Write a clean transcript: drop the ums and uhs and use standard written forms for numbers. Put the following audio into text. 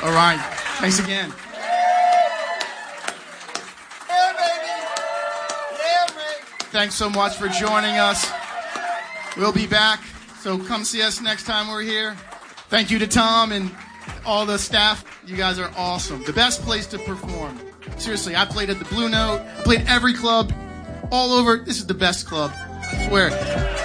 All right. Thanks again. Yeah, baby. Yeah, Rick. Thanks so much for joining us. We'll be back, so come see us next time we're here. Thank you to Tom and all the staff. You guys are awesome. The best place to perform. Seriously, I played at the Blue Note. I played every club all over. This is the best club. I swear.